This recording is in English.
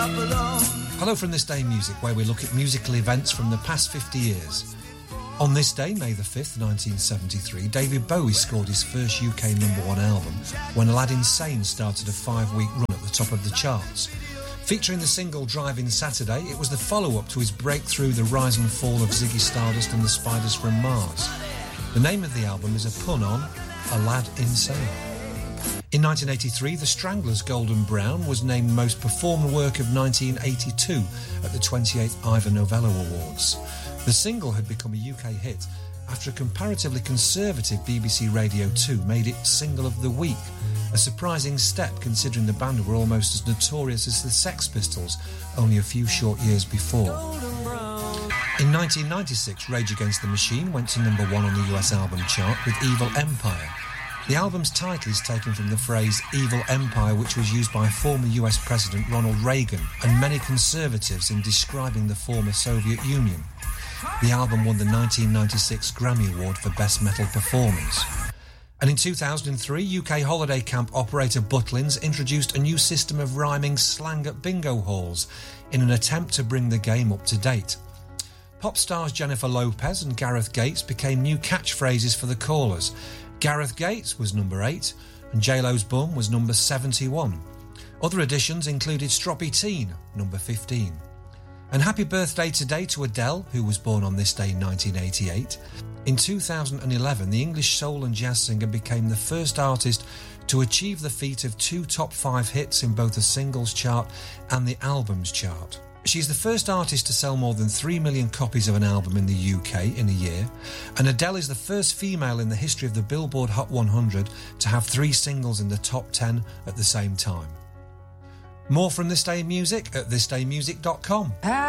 Hello from This Day Music, where we look at musical events from the past 50 years. On this day, May the 5th, 1973, David Bowie scored his first UK #1 album when Aladdin Sane started a 5-week run at the top of the charts. Featuring the single Driving Saturday, it was the follow-up to his breakthrough The Rise and Fall of Ziggy Stardust and the Spiders from Mars. The name of the album is a pun on Aladdin Sane. In 1983, The Stranglers' Golden Brown was named Most Performed Work of 1982 at the 28th Ivor Novello Awards. The single had become a UK hit after a comparatively conservative BBC Radio 2 made it Single of the Week, a surprising step considering the band were almost as notorious as the Sex Pistols only a few short years before. In 1996, Rage Against the Machine went to #1 on the US album chart with Evil Empire. The album's title is taken from the phrase Evil Empire, which was used by former US President Ronald Reagan and many conservatives in describing the former Soviet Union. The album won the 1996 Grammy Award for Best Metal Performance. And in 2003, UK holiday camp operator Butlins introduced a new system of rhyming slang at bingo halls in an attempt to bring the game up to date. Pop stars Jennifer Lopez and Gareth Gates became new catchphrases for the callers. Gareth Gates was number 8 and J-Lo's bum was number 71. Other additions included Stroppy Teen, number 15. And happy birthday today to Adele, who was born on this day in 1988. In 2011, the English soul and jazz singer became the first artist to achieve the feat of 2 top 5 hits in both the singles chart and the albums chart. She's the first artist to sell more than 3 million copies of an album in the UK in a year, and Adele is the first female in the history of the Billboard Hot 100 to have 3 singles in the top 10 at the same time. More from This Day in Music at thisdaymusic.com.